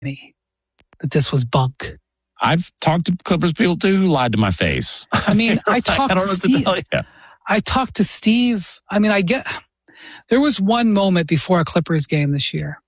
that this was bunk. I've talked to Clippers people too who lied to my face. I mean, I talked to Steve. I talked to Steve. I mean, there was one moment before a Clippers game this year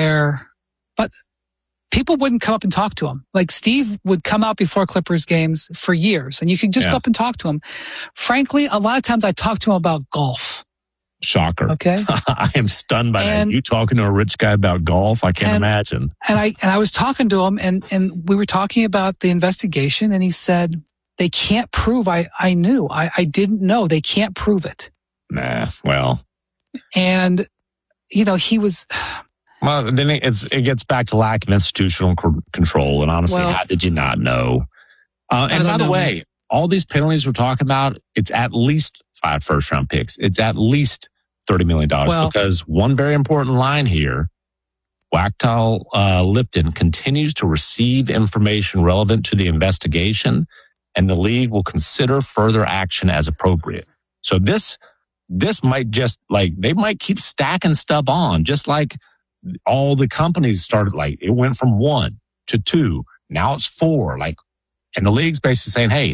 but people wouldn't come up and talk to him. Like Steve would come out before Clippers games for years, and you could just go up and talk to him. Frankly, a lot of times I talk to him about golf. Shocker. Okay. I am stunned by that. You talking to a rich guy about golf? I can't imagine. And I was talking to him and we were talking about the investigation, and he said, they can't prove I knew. I didn't know. They can't prove it. Nah, well. And, he was... Well, then it gets back to lack of institutional control. And honestly, how did you not know? And by the way, all these penalties we're talking about, it's at least 5 first-round picks. It's at least $30 million because one very important line here, Wachtell Lipton continues to receive information relevant to the investigation, and the league will consider further action as appropriate. So this might just, they might keep stacking stuff on, just like all the companies started, it went from 1 to 2. Now it's 4. And the league's basically saying, hey,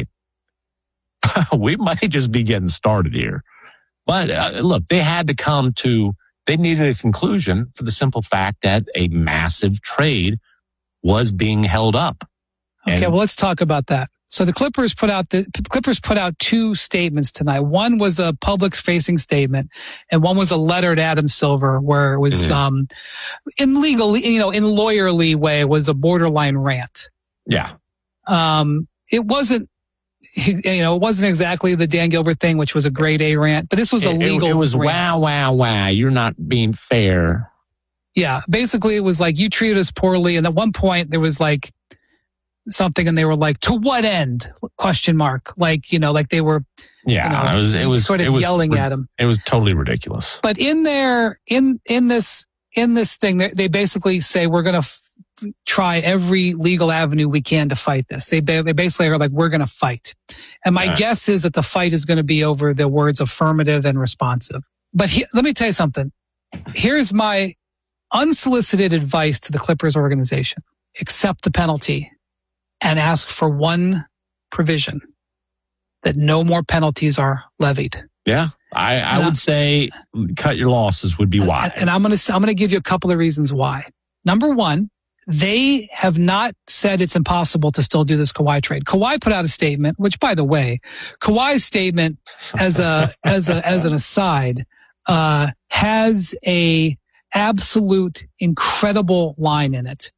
we might just be getting started here. But look, they needed a conclusion for the simple fact that a massive trade was being held up. Okay, well, let's talk about that. So the Clippers put out 2 statements tonight. One was a public-facing statement, and one was a letter to Adam Silver, where it was in lawyerly way, was a borderline rant. Yeah. It wasn't. It wasn't exactly the Dan Gilbert thing, which was a grade A rant, but this was a legal. It was rant. Wow. You're not being fair. Yeah, basically, it was like you treated us poorly, and at one point there was something, and they were like, "To what end?" ? Like they were. Yeah, it was yelling at him. It was totally ridiculous. But in this thing, they basically say we're going to try every legal avenue we can to fight this. They basically are like, we're going to fight. And my guess is that the fight is going to be over the words affirmative and responsive. But let me tell you something. Here's my unsolicited advice to the Clippers organization. Accept the penalty and ask for one provision, that no more penalties are levied. Yeah. I would say cut your losses would be wise. And I'm going to give you a couple of reasons why. Number one, they have not said it's impossible to still do this Kawhi trade. Kawhi put out a statement, which, by the way, Kawhi's statement as an aside, has a absolute incredible line in it.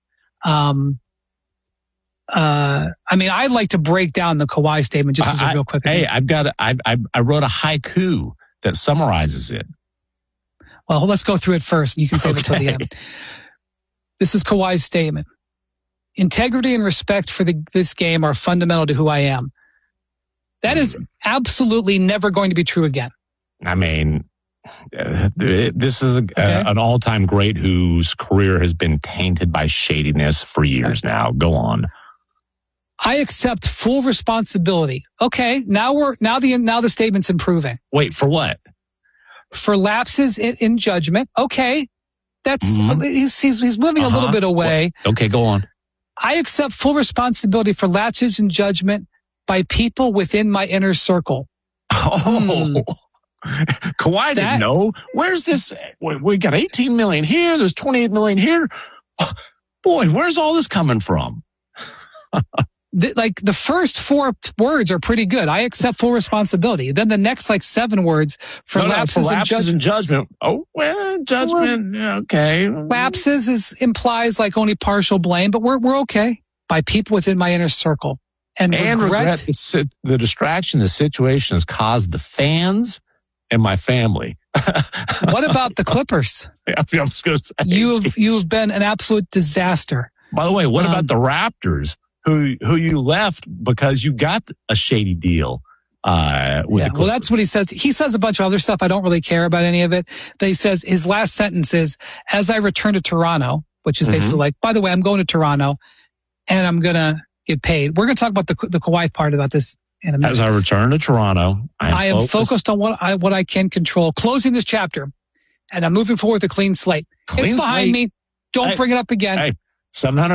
I'd like to break down the Kawhi statement just as a real quick. Hey, I wrote a haiku that summarizes it. Well, let's go through it first. You can save it till the end. This is Kawhi's statement. Integrity and respect for this game are fundamental to who I am. That is absolutely never going to be true again. I mean, this is an all-time great whose career has been tainted by shadiness for years now. Go on. I accept full responsibility. Okay, now the statement's improving. Wait, for what? For lapses in judgment. Okay. That's he's moving a little bit away. Okay, go on. I accept full responsibility for lapses in judgment by people within my inner circle. Oh, Kawhi didn't know. Where's this? We got 18 million here. There's 28 million here. Boy, where's all this coming from? The first 4 words are pretty good. I accept full responsibility. Then the next 7 words for lapses in judgment. Oh, well, judgment. Okay. Lapses implies only partial blame, but we're okay. By people within my inner circle. And regret the distraction the situation has caused the fans and my family. What about the Clippers? I was going to say, you've been an absolute disaster. By the way, what about the Raptors? Who you left because you got a shady deal with the Clippers? Well, that's what he says. He says a bunch of other stuff. I don't really care about any of it. But he says his last sentence is, as I return to Toronto, which is basically by the way, I'm going to Toronto and I'm going to get paid. We're going to talk about the Kawhi part about this in a minute. As I return to Toronto, I am focused on what I can control, closing this chapter, and I'm moving forward with a clean slate. It's behind me. Don't bring it up again. Hey, 700